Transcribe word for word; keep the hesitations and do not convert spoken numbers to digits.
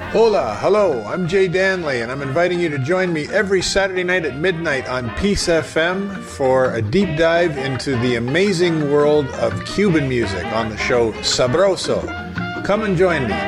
Hola, hello, I'm Jay Danley, and I'm inviting you to join me every Saturday night at midnight on Peace F M for a deep dive into the amazing world of Cuban music on the show Sabroso. Come and join me.